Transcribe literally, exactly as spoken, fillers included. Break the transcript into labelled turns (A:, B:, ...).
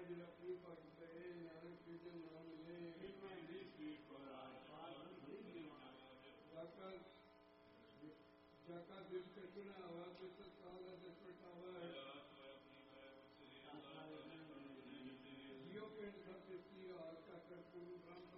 A: मेरा प्रिय भक्त है नानक कीर्तन नाम ले जाकर जाकर दिल के सुना आवाज से सारा दशटावा जियो के सब की हाल का कर पूर्ण ब्रह्म